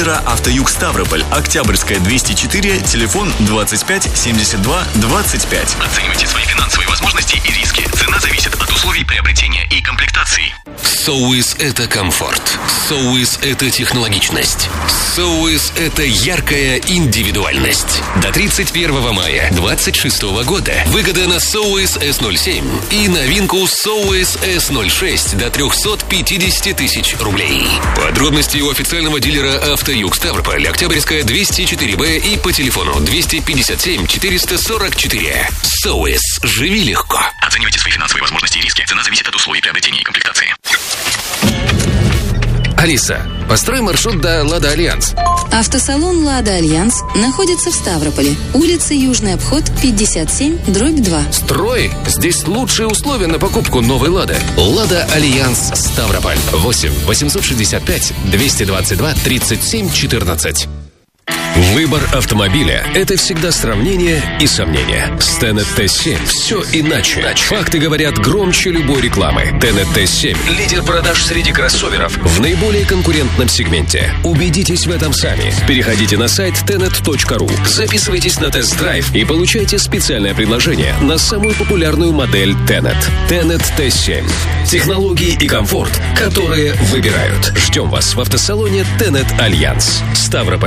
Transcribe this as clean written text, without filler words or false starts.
дилера «Автоюг Ставрополь». Октябрьская, 204, телефон 25 72 25. Оценивайте свои финансовые возможности и риски. Цена зависит от условий приобретения и комплектации. Соуис – это комфорт. Соуис – это технологичность. Соуис – это яркая индивидуальность. До 31 мая 2026 года выгода на Соуис S07 и новинку Соуис S06 до 350 тысяч рублей. Подробности у официального дилера «Автоюг Ставрополь», Октябрьская, 204Б и по телефону 257 444. Соуис. Живи легко. Оценивайте свои финансовые возможности и риски. Цена зависит от условий приобретения и комплектации. Алиса, построй маршрут до «Лада Альянс». Автосалон «Лада Альянс» находится в Ставрополе. Улица Южный обход, 57/2. Строй! Здесь лучшие условия на покупку новой «Лады». «Лада Альянс» Ставрополь. 8 865 222 37 14. Выбор автомобиля – это всегда сравнение и сомнение. С Tenet T7 все иначе. Факты говорят громче любой рекламы. Tenet T7 – лидер продаж среди кроссоверов в наиболее конкурентном сегменте. Убедитесь в этом сами. Переходите на сайт tenet.ru, записывайтесь на тест-драйв и получайте специальное предложение на самую популярную модель Tenet. Tenet T7. Технологии и комфорт, которые выбирают. Ждем вас в автосалоне Tenet Альянс. Ставрополь.